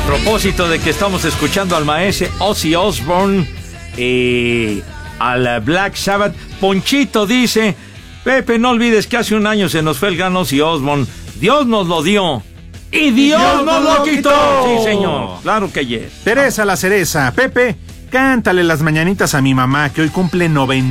propósito de que estamos escuchando al maestro Ozzy Osbourne y al Black Sabbath, Ponchito dice: Pepe, no olvides que hace un año se nos fue el gran Ozzy Osbourne. Dios nos lo dio y Dios nos lo quitó. Sí, señor, claro que yes. Teresa la Cereza: Pepe, cántale las mañanitas a mi mamá, que hoy cumple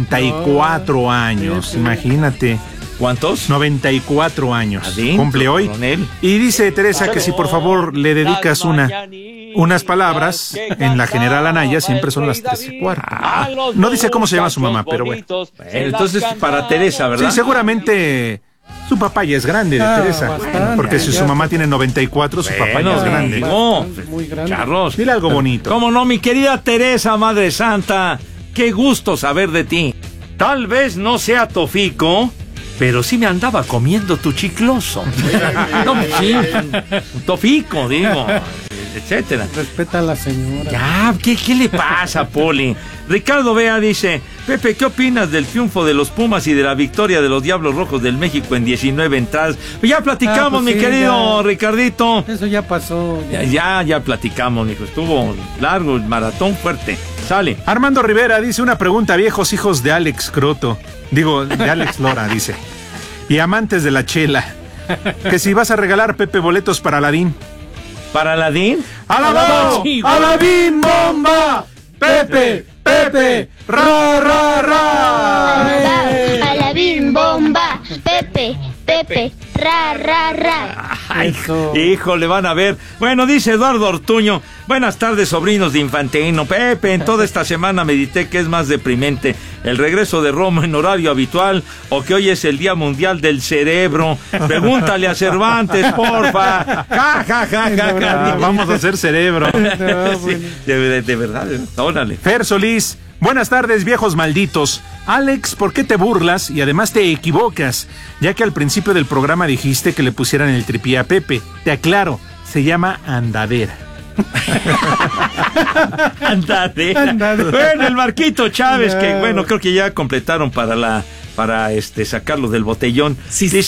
94 años. Imagínate. ¿Cuántos? 94 años. Adentro, cumple hoy. Y dice Teresa que si por favor le dedicas unas palabras. En la General Anaya siempre son las 3:15. No dice cómo se llama su mamá, pero bueno. Entonces para Teresa, ¿verdad? Sí, seguramente su papá ya es grande de Teresa. Bastante, porque si su mamá tiene 94, su papá ya es grande. No, muy grande. Carlos, dile algo bonito. ¿Cómo no, mi querida Teresa, Madre Santa? Qué gusto saber de ti. Tal vez no sea Tofico, pero sí me andaba comiendo tu chicloso. No, sí, Tofico, digo, etcétera. Respeta a la señora. Ya, ¿qué le pasa, Poli? Ricardo Vea dice: Pepe, ¿qué opinas del triunfo de los Pumas y de la victoria de los Diablos Rojos del México en 19 entradas? Ya platicamos, pues mi sí, querido ya. Ricardito. Eso ya pasó. Ya platicamos, mijo. Estuvo largo, el maratón fuerte. Sale. Armando Rivera dice: una pregunta a viejos hijos de Alex Croto. Digo, de Alex Lora, dice. Y amantes de la chela. Que si vas a regalar, Pepe, boletos para Aladín. ¿Para Aladín? ¡Alabó! ¡Aladín bomba! ¡Pepe! ¡Pepe! ¡Ra, ra, ra! Aladín bomba, Pepe, Pepe, ra, ra, ra. Ay, híjole, van a ver. Bueno, dice Eduardo Ortuño: buenas tardes, sobrinos de Infantino. Pepe, en toda esta semana medité que es más deprimente el regreso de Roma en horario habitual o que hoy es el Día Mundial del Cerebro. Pregúntale a Cervantes, porfa. Ja, ja, ja, ja, ja. Vamos a hacer cerebro. Sí, de verdad, órale. Fer Solís: buenas tardes, viejos malditos. Alex, ¿por qué te burlas y además te equivocas? Ya que al principio del programa dijiste que le pusieran el tripié a Pepe. Te aclaro, se llama andadera. Andadera. Bueno, el Marquito Chávez, que bueno, creo que ya completaron para sacarlo del botellón. Sí,